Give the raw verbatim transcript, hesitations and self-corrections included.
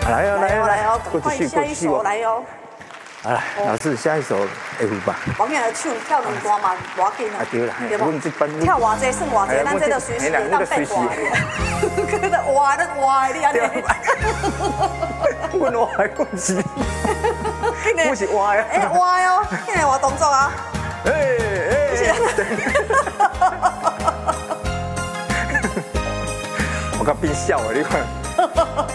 来哦，来哦， 来哦， 过赶快继续，过继续下一首来哦。 啊，老师，下一首 F 吧。 王远的唱跳两段嘛，无要紧啊。 啊对啦， 对阮这班跳偌济算偌济，咱这个随时会当变化。那个哇，那哇，你安尼。 阮活的，阮是，阮是活的。 哎，哇哟，现在我动作啊。 哎哎。我甲变笑的，你看。